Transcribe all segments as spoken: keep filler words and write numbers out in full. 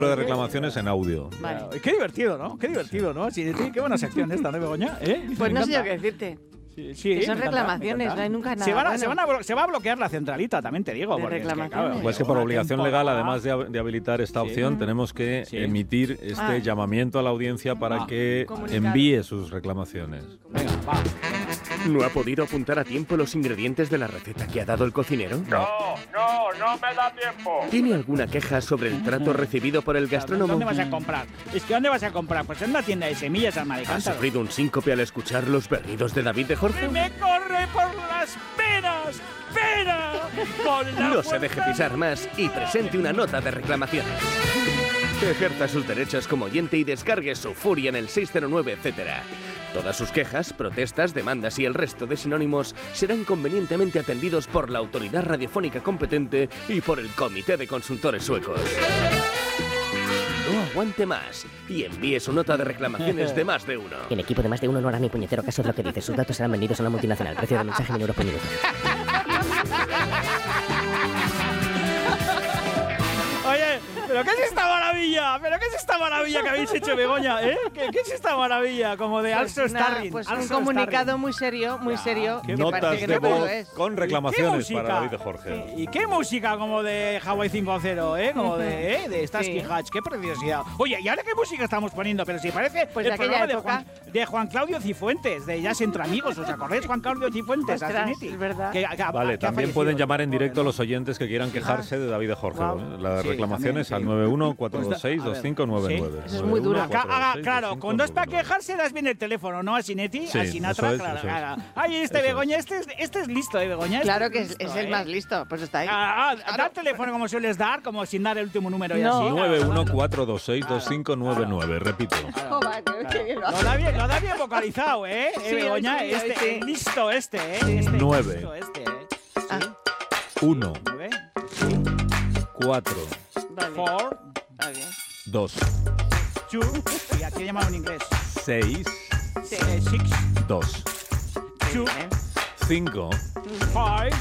de reclamaciones en audio. Vale. Qué divertido, ¿no? Qué divertido, ¿no? Sí, qué buena sección esta, ¿no, Begoña? ¿Eh? Pues no sé yo qué decirte. Sí, sí, que son reclamaciones, no hay nunca nada. Se, van a, bueno. se, van a, se va a bloquear la centralita, también te digo. De porque reclamaciones. es que, claro, Pues que por obligación temporada. legal, además de, de habilitar esta Sí. opción, tenemos que Sí. emitir este Ah. llamamiento a la audiencia para Ah. que Comunicado. envíe sus reclamaciones. Venga, va. ¿No ha podido apuntar a tiempo los ingredientes de la receta que ha dado el cocinero? No, no, no me da tiempo. ¿Tiene alguna queja sobre el trato recibido por el gastrónomo? ¿Dónde vas a comprar? Es que ¿dónde vas a comprar? Pues en una tienda de semillas al ¿Ha Maricántaro. sufrido un síncope al escuchar los berridos de David de Jorge? ¡Me corre por las penas! ¡Pena! Con la No se fuerza deje pisar más y presente una nota de reclamaciones. Ejerza sus derechos como oyente y descargue su furia en el seis cero nueve, etcétera. Todas sus quejas, protestas, demandas y el resto de sinónimos serán convenientemente atendidos por la autoridad radiofónica competente y por el Comité de Consultores Suecos. No aguante más y envíe su nota de reclamaciones de más de uno. El equipo de Más de Uno no hará ni puñetero caso de lo que dice. Sus datos serán vendidos a una multinacional. Precio de mensaje mil euros por minuto. Oye, ¿pero qué es esta maravilla? ¿Pero qué es esta maravilla que habéis hecho, Begoña? ¿Eh? ¿Qué, qué es esta maravilla? Como de Pues Also nada, Starring. pues un Also comunicado Starring. muy serio, muy Ya, serio. qué que Notas parece que de no, pero lo voz es. con ¿Y qué reclamaciones música? para David de Jorge. ¿Y qué música como de Hawaii cinco cero, eh? Como de, ¿eh? de Starsky Sí. Hutch. Qué preciosidad. Oye, ¿y ahora qué música estamos poniendo? Pero si parece Pues el de aquella programa de época. Juan, de Juan Claudio Cifuentes, de Jazz Entre Amigos. ¿Os acordáis, Juan Claudio Cifuentes? Ostras, Asinetti? es verdad. Que- que- que Vale, ha también fallecido. pueden llamar en directo Joder, los oyentes que quieran quejarse de David de Jorge. Guau. ¿eh? Las Sí, reclamaciones también, sí. al nueve uno cuatro dos seis, Pues da- a dos ver, cinco nueve nueve. Eso es muy duro. Acá, haga, claro, cuando es para quejarse, das bien el teléfono, ¿no? A Sinetti, Sí, a Sinatra, eso es, claro, eso es. claro. Ay, este Eso Begoña, este es, este es listo, ¿eh, Begoña? Este Claro que es, listo, es el ¿eh? más listo, pues está ahí. Ah, ah, da el teléfono como sueles dar, como sin dar el último número y No. así. nueve uno claro. cuatro dos seis, dos cinco nueve nueve, repito. Joder, qué bien lo hace. Lo da bien, lo da bien vocalizado, ¿eh? eh Sí, Begoña, hoy sí, hoy este, sí. listo este, ¿eh? Este, Nueve. listo este, ¿eh? Ah, uno, Nueve, cuatro, vale. four, Está bien. dos, two, y aquí llamado en inglés. seis, Sí. Eh, six, dos, two, Bien. cinco, five,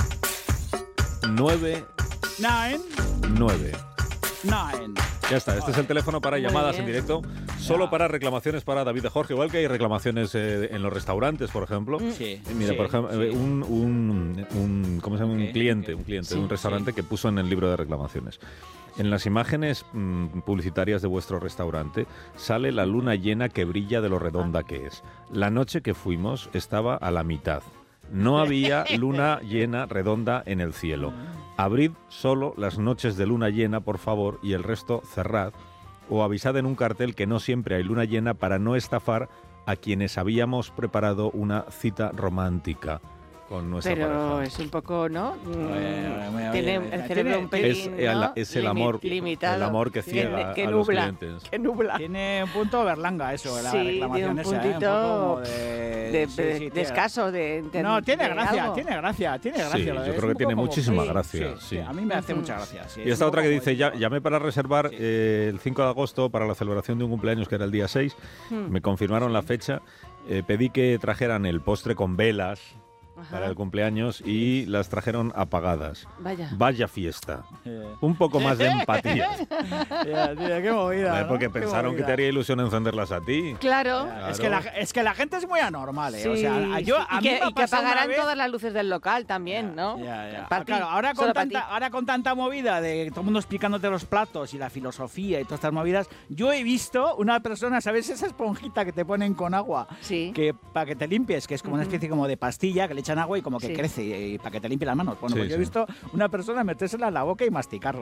nueve, nine, nueve. nine. Ya está, este es el teléfono para Muy llamadas bien. en directo, solo Ya. para reclamaciones para David de Jorge, igual que hay reclamaciones eh, en los restaurantes, por ejemplo. Sí. Y Mira, sí, por ejemplo, sí. eh, un, un, un- ¿cómo se llama? Ok, un cliente, ok. un cliente Sí, de un restaurante sí. que puso en el libro de reclamaciones. En las imágenes mm, publicitarias de vuestro restaurante sale la luna llena que brilla de lo redonda que es. La noche que fuimos estaba a la mitad. No había luna llena redonda en el cielo. Abrid solo las noches de luna llena, por favor, y el resto cerrad. O avisad en un cartel que no siempre hay luna llena para no estafar a quienes habíamos preparado una cita romántica con nuestra Pero pareja. es un poco, ¿no? Mm, Bueno, bueno, Tiene oye, el tiene- cerebro un Es, pelín, el, ¿no? es el Limi- amor, limitado. el amor que Tiene- ciega que a los nubla, clientes. que nubla. Tiene un punto berlanga eso, la Sí, reclamación tiene un esa, ¿eh? puntito poco como de... De, sí, de- sí, de tiene- escaso, de, de- No, tiene de gracia, algo. tiene gracia, tiene gracia. Sí, lo yo es creo un que poco tiene como- muchísima sí, gracia, Sí, sí. a mí me hace Ujú. mucha gracia. Sí, Y es esta un otra poco que dice, ya, como- llamé para reservar Sí. eh, el cinco de agosto para la celebración de un cumpleaños que era el día seis, Hmm. me confirmaron la fecha, eh, pedí que trajeran el postre con velas Ajá. para el cumpleaños y las trajeron apagadas. Vaya. Vaya fiesta. Eh, Un poco más de empatía. ya, tío, qué movida, Eh, ¿no? Porque Qué pensaron que movida. te haría ilusión encenderlas a ti. Claro. Ya, Es, que la, es que la gente es muy anormal, ¿eh? Sí, o sea, yo, sí. a y mí que, me ha y que pasado una apagarán vez- todas las luces del local también, ¿no? Ya, ya. Pa' ti, Claro, ahora con, solo pa' ti. tanta, ahora con tanta movida de todo el mundo explicándote los platos y la filosofía y todas estas movidas, yo he visto una persona, ¿sabes? Esa esponjita que te ponen con agua Sí. que para que te limpies, que es como una Ujú. especie como de pastilla que le echan agua y como que Sí. crece y, y para que te limpie las manos. Bueno, Sí, pues yo he sí. visto una persona metérsela en la boca y masticarla.